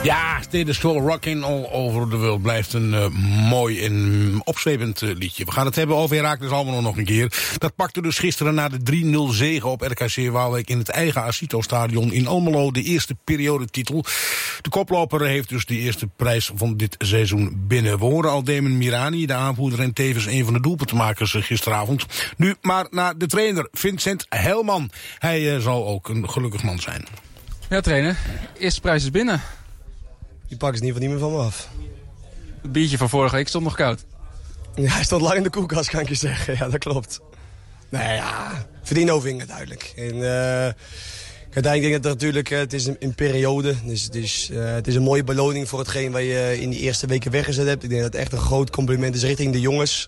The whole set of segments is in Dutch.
Ja, dit is wel Rockin' All Over the World. Blijft een mooi en opzwepend liedje. We gaan het hebben over Heracles Almelo nog een keer. Dat pakte dus gisteren na de 3-0 zege op RKC Waalwijk in het eigen Acito-stadion in Almelo de eerste periodetitel. De koploper heeft dus de eerste prijs van dit seizoen binnen. We horen al Damon Mirani, de aanvoerder en tevens een van de doelpuntenmakers gisteravond. Nu maar naar de trainer, Vincent Helman. Hij zal ook een gelukkig man zijn. Ja, trainer. Eerste prijs is binnen. Die pakken ze in ieder geval niet meer van me af. Het biertje van vorige week stond nog koud. Ja, hij stond lang in de koelkast, kan ik je zeggen. Ja, dat klopt. Nee, ja, verdien overwingen duidelijk. En uiteindelijk denk ik dat natuurlijk, het is een periode. Dus het is een mooie beloning voor hetgeen wat je in die eerste weken weggezet hebt. Ik denk dat het echt een groot compliment is richting de jongens.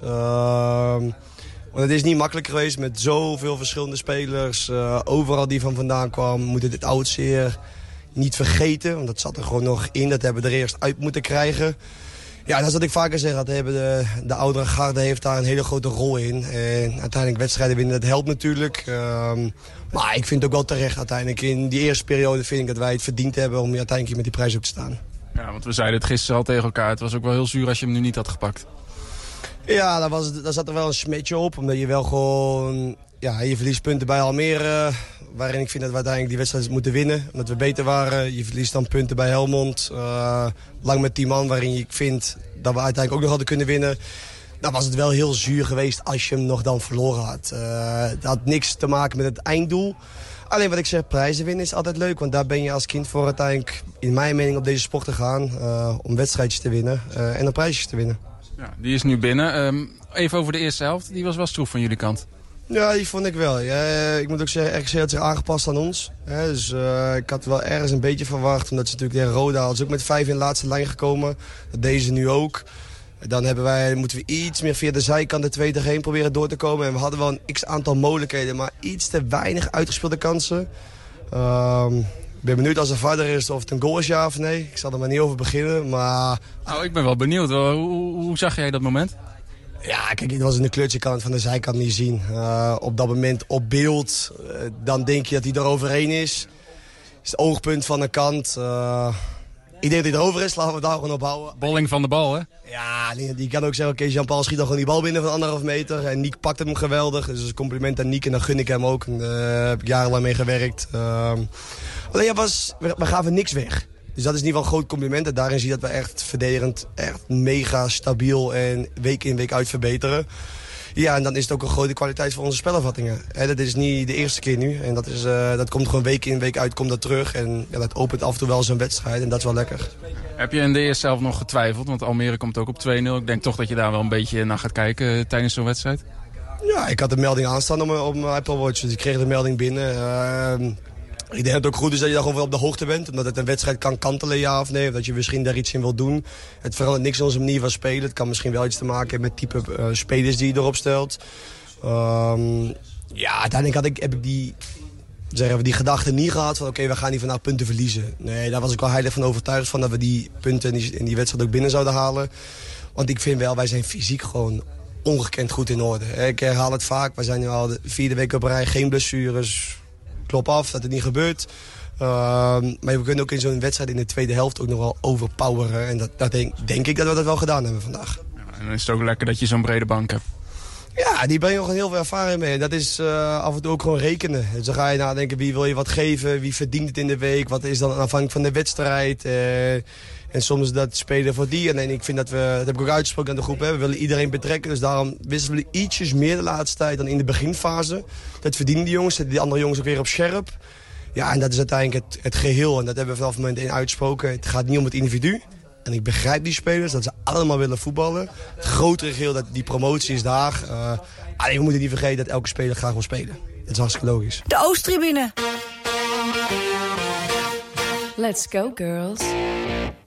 Want het is niet makkelijk geweest met zoveel verschillende spelers. Overal die van vandaan kwam, moeten dit oud zeer niet vergeten. Want dat zat er gewoon nog in. Dat hebben we er eerst uit moeten krijgen. Ja, dat is wat ik vaker zeg. Dat hebben de oudere garde heeft daar een hele grote rol in. En uiteindelijk wedstrijden winnen, dat helpt natuurlijk. Maar ik vind het ook wel terecht uiteindelijk. In die eerste periode vind ik dat wij het verdiend hebben om uiteindelijk met die prijs ook te staan. Ja, want we zeiden het gisteren al tegen elkaar. Het was ook wel heel zuur als je hem nu niet had gepakt. Ja, daar zat er wel een smetje op. Omdat je wel gewoon... Ja, je verliest punten bij Almere. Waarin ik vind dat we uiteindelijk die wedstrijd moeten winnen. Omdat we beter waren. Je verliest dan punten bij Helmond. Lang met 10 man. Waarin ik vind dat we uiteindelijk ook nog hadden kunnen winnen. Dan was het wel heel zuur geweest als je hem nog dan verloren had. Het had niks te maken met het einddoel. Alleen wat ik zeg, prijzen winnen is altijd leuk. Want daar ben je als kind voor uiteindelijk, in mijn mening, op deze sport te gaan. Om wedstrijdjes te winnen en dan prijsjes te winnen. Ja, die is nu binnen. Even over de eerste helft. Die was wel stroef van jullie kant. Ja, die vond ik wel. Ja, ik moet ook zeggen, RKC had zich aangepast aan ons. Dus ik had wel ergens een beetje verwacht. Omdat ze natuurlijk tegen Roda hadden ze ook met 5 in de laatste lijn gekomen. Dat deden ze nu ook. Dan moeten we iets meer via de zijkant de 2 tegen 1 proberen door te komen. En we hadden wel een x-aantal mogelijkheden, maar iets te weinig uitgespeelde kansen. Ik ben benieuwd als er verder is of het een goal is, ja of nee. Ik zal er maar niet over beginnen, maar... Nou, ik ben wel benieuwd. Hoe zag jij dat moment? Ja, kijk, het was in de kleurtje kan het van de zijkant niet zien. Op dat moment op beeld, dan denk je dat hij er overheen is. Is het oogpunt van de kant. Ik denk dat hij erover is, laten we het daar gewoon op houden. Bolling van de bal, hè? Ja, die kan ook zeggen, oké, Jean-Paul schiet dan gewoon die bal binnen van 1,5 meter. En Niek pakt hem geweldig. Dus een compliment aan Niek en dan gun ik hem ook. En daar heb ik jarenlang mee gewerkt. Alleen we gaven niks weg. Dus dat is in ieder geval een groot compliment. En daarin zie je dat we echt verdedigend echt mega stabiel en week in week uit verbeteren. Ja, en dan is het ook een grote kwaliteit voor onze spelervattingen. Dat is niet de eerste keer nu. En dat komt gewoon week in week uit, komt dat terug. En ja, dat opent af en toe wel zo'n wedstrijd. En dat is wel lekker. Heb je in de eerste helft nog getwijfeld? Want Almere komt ook op 2-0. Ik denk toch dat je daar wel een beetje naar gaat kijken tijdens zo'n wedstrijd. Ja, ik had de melding aanstaan op mijn Apple Watch. Dus ik kreeg de melding binnen. Ik denk dat het ook goed is dat je daar gewoon wel op de hoogte bent. Omdat het een wedstrijd kan kantelen, ja of nee. Of dat je misschien daar iets in wil doen. Het verandert niks in onze manier van spelen. Het kan misschien wel iets te maken hebben met type spelers die je erop stelt. Ja, uiteindelijk heb ik die gedachte niet gehad van oké, we gaan hier vandaag punten verliezen. Nee, daar was ik wel heilig van overtuigd van dat we die punten in die wedstrijd ook binnen zouden halen. Want ik vind wel, wij zijn fysiek gewoon ongekend goed in orde. Ik herhaal het vaak, wij zijn nu al de 4e week op rij, geen blessures. Klop af, dat het niet gebeurt. Maar we kunnen ook in zo'n wedstrijd in de tweede helft ook nog wel overpoweren. En dat denk ik dat we dat wel gedaan hebben vandaag. Ja, en dan is het ook lekker dat je zo'n brede bank hebt. Ja, die brengt nog heel veel ervaring mee. Dat is af en toe ook gewoon rekenen. Dus dan ga je nadenken, wie wil je wat geven? Wie verdient het in de week? Wat is dan afhankelijk van de wedstrijd? En soms dat spelen voor die. En ik vind dat dat heb ik ook uitgesproken aan de groep. We willen iedereen betrekken. Dus daarom wisselen we ietsjes meer de laatste tijd dan in de beginfase. Dat verdienen die jongens. Zetten die andere jongens ook weer op scherp. Ja, en dat is uiteindelijk het geheel. En dat hebben we vanaf moment 1 uitgesproken. Het gaat niet om het individu. En ik begrijp die spelers, dat ze allemaal willen voetballen. Het grotere geheel, dat die promotie is daar. Alleen we moeten niet vergeten dat elke speler graag wil spelen. Dat is hartstikke logisch. De Oosttribune. Let's go, girls.